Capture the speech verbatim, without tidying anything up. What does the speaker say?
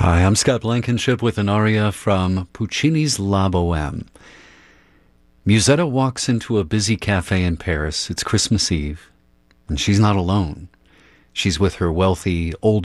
Hi, I'm Scott Blankenship with an aria from Puccini's La Boheme. Musetta walks into a busy cafe in Paris. It's Christmas Eve, and she's not alone. She's with her wealthy, older